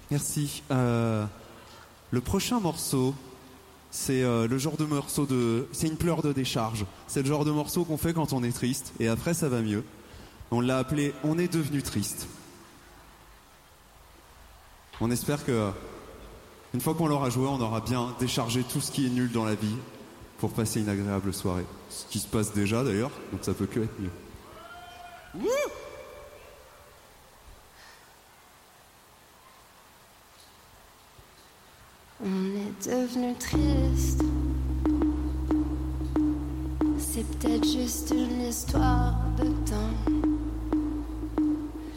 Merci. Le prochain morceau, c'est le genre de morceau c'est une pleure de décharge. C'est le genre de morceau qu'on fait quand on est triste, et après ça va mieux. On l'a appelé « On est devenu triste ». On espère que, une fois qu'on l'aura joué, on aura bien déchargé tout ce qui est nul dans la vie pour passer une agréable soirée. Ce qui se passe déjà d'ailleurs, donc ça peut que être mieux. Wouh! On est devenu triste. C'est peut-être juste une histoire de temps.